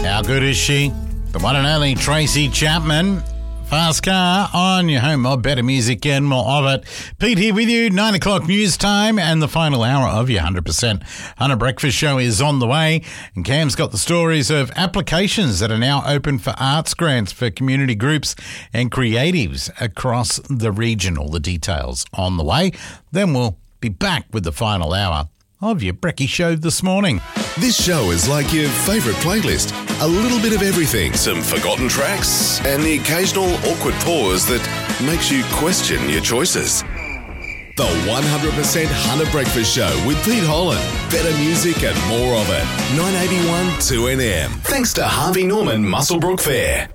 How good is she? The one and only Tracy Chapman. Fast Car on your home of better music and more of it. Pete here with you, 9 o'clock news time and the final hour of your 100% Hunter Breakfast Show is on the way. And Cam's got the stories of applications that are now open for arts grants for community groups and creatives across the region. All the details on the way. Then we'll be back with the final hour of your Brekkie Show this morning. This show is like your favourite playlist. A little bit of everything. Some forgotten tracks and the occasional awkward pause that makes you question your choices. The 100% Hunter Breakfast Show with Pete Holland. Better music and more of it. 981 2NM. Thanks to Harvey Norman Muswellbrook Fair.